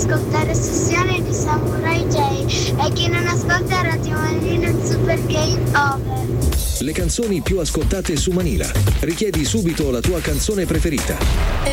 ascoltare Sessione di Samurai J e chi non ascolta Radio Manila in Super Game Over. Le canzoni più ascoltate su Manila. Richiedi subito la tua canzone preferita.